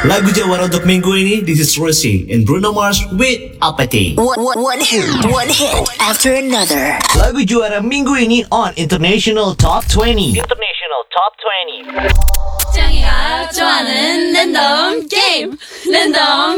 Lagu jawara untuk minggu ini, this is Rosie and Bruno Mars with Apathy. One hit after another. Lagu juara minggu ini on International Top 20. International Top 20. 짱이가 좋아하는 랜덤 게임 랜덤